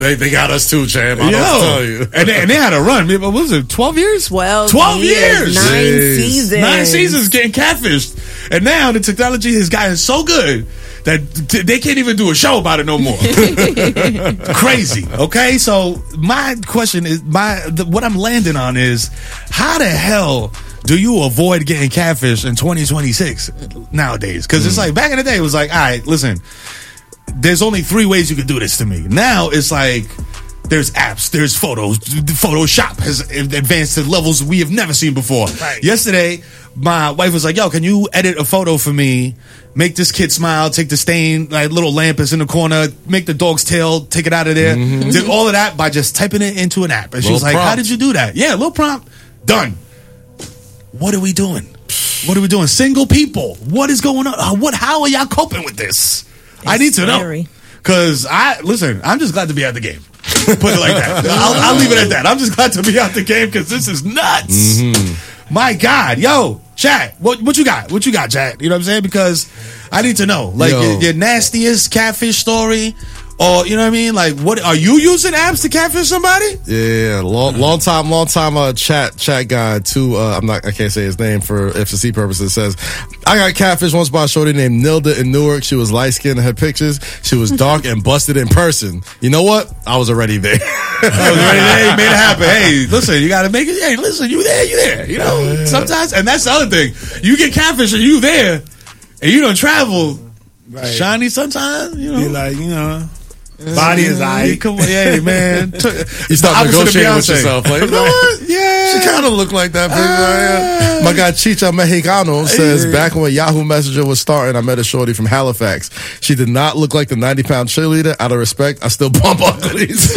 They got us too, champ. I don't tell you. And they had a run. What was it, 12 years? 12 years. 9 seasons. 9 seasons getting catfished. And now the technology has gotten so good that they can't even do a show about it no more. Crazy. Okay, so my question is, what I'm landing on is, how the hell do you avoid getting catfished in 2026 nowadays? Because it's like, back in the day, it was like, all right, listen, there's only 3 ways you can do this to me. Now it's like, there's apps, there's photos. Photoshop has advanced to levels we have never seen before. Right. Yesterday, my wife was like, yo, can you edit a photo for me? Make this kid smile, take the stain, like little lamp is in the corner, make the dog's tail, take it out of there. Did all of that by just typing it into an app. And she was like, how did you do that? Yeah, little prompt, done. What are we doing? What are we doing? Single people, what is going on? How are y'all coping with this? I need to know. Because I'm just glad to be out the game. Put it like that. I'll leave it at that. I'm just glad to be out the game because this is nuts. My God. Yo, chat, what you got? What you got, chat? You know what I'm saying? Because I need to know. Like, your nastiest catfish story. Or, you know what I mean? Like, what are you using apps to catfish somebody? Yeah, long time chat guy too. I can't say his name for FCC purposes. Says, I got catfish once by a shorty named Nilda in Newark. She was light skinned in her pictures. She was dark and busted in person. You know what? I was already there. I was already there. You made it happen. Hey, listen, you got to make it. Hey, listen, you there. You know, sometimes, and that's the other thing. You get catfish and you there, and you don't travel. Right. Shiny sometimes, you know. You're like, you know. Body is aight. Come on, yeah, man. You start negotiating with yourself. Like, you know what? Yeah. She kind of looked like that. My guy Chicha Mexicano says, back when Yahoo Messenger was starting, I met a shorty from Halifax. She did not look like the 90-pound cheerleader. Out of respect, I still bump uglies.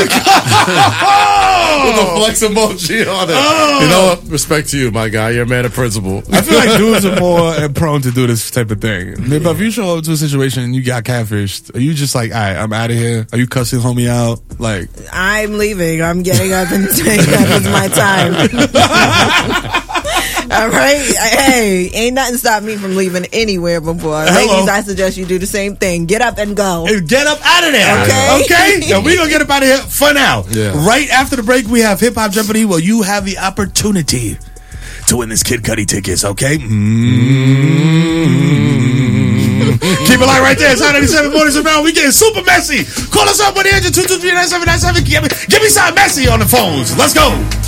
With a flex emoji on it. You know what? Respect to you, my guy. You're a man of principle. I feel like dudes are more prone to do this type of thing. But if you show up to a situation and you got catfished, are you just like, all right, I'm out of here? Are you cussing homie out? Like, I'm leaving. I'm getting up and saying that was my time. All right? Hey, ain't nothing stopped me from leaving anywhere before. Ladies, I suggest you do the same thing. Get up and go. Get up out of there. Okay? Now, we're going to get up out of here for now. Yeah. Right after the break, we have Hip Hop Jeopardy, where you have the opportunity to win this Kid Cudi tickets, okay? Keep it light right there. It's Hot 97 Mornings around. We getting super messy. Call us up 1-800-223-9797. Give me some messy on the phones. Let's go.